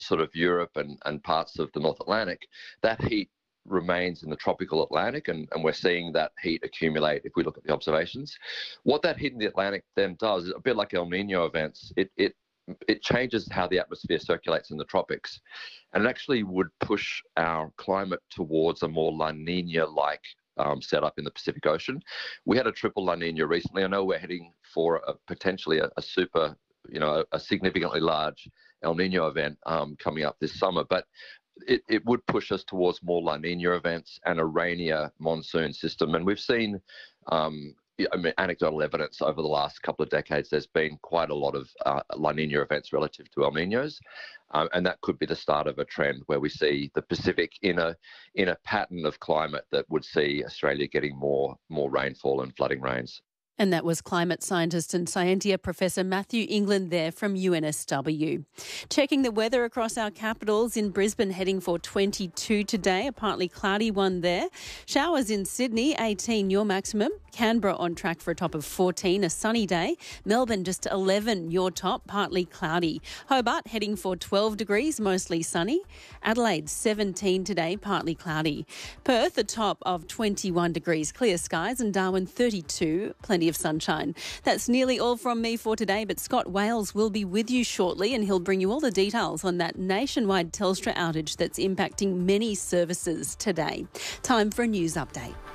sort of Europe and parts of the North Atlantic, that heat remains in the tropical Atlantic, and we're seeing that heat accumulate if we look at the observations. What that heat in the Atlantic then does is a bit like El Nino events. It changes how the atmosphere circulates in the tropics, and it actually would push our climate towards a more La Nina-like setup in the Pacific Ocean. We had a triple La Nina recently. I know we're heading for potentially a super, a significantly large El Nino event coming up this summer, but it would push us towards more La Nina events and a rainier monsoon system. And we've seen anecdotal evidence over the last couple of decades. There's been quite a lot of La Nina events relative to El Ninos, and that could be the start of a trend where we see the Pacific in a pattern of climate that would see Australia getting more rainfall and flooding rains. And that was climate scientist and Scientia Professor Matthew England there from UNSW. Checking the weather across our capitals, in Brisbane heading for 22 today, a partly cloudy one there. Showers in Sydney, 18 your maximum. Canberra on track for a top of 14, a sunny day. Melbourne just 11 your top, partly cloudy. Hobart heading for 12 degrees, mostly sunny. Adelaide 17 today, partly cloudy. Perth a top of 21 degrees, clear skies, and Darwin 32, plenty of sunshine. That's nearly all from me for today, but Scott Wales will be with you shortly and he'll bring you all the details on that nationwide Telstra outage that's impacting many services today. Time for a news update.